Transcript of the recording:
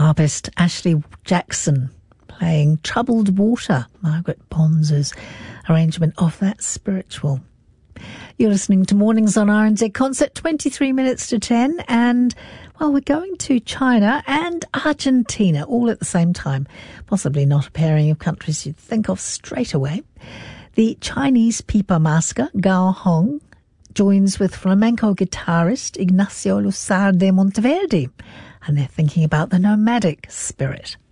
harpist Ashley Jackson playing Troubled Water, Margaret Bonz's arrangement of that spiritual. You're listening to Mornings on RNZ Concert, 23 minutes to 10, and, well, we're going to China and Argentina all at the same time. Possibly not a pairing of countries you'd think of straight away. The Chinese pipa masker, Gao Hong, joins with flamenco guitarist Ignacio Lusar de Monteverde, and they're thinking about the nomadic spirit.